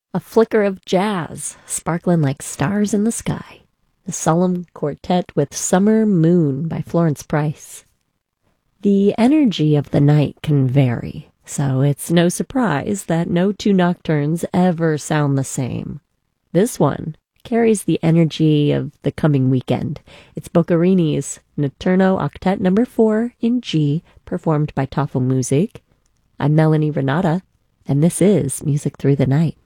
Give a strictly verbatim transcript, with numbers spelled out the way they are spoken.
A flicker of jazz, sparkling like stars in the sky. The solemn quartet with Summer Moon by Florence Price. The energy of the night can vary, so it's no surprise that no two nocturnes ever sound the same. This one carries the energy of the coming weekend. It's Boccherini's Notturno Octet number four in G, performed by Tafelmusik. I'm Melanie Renata, and this is Music Through the Night.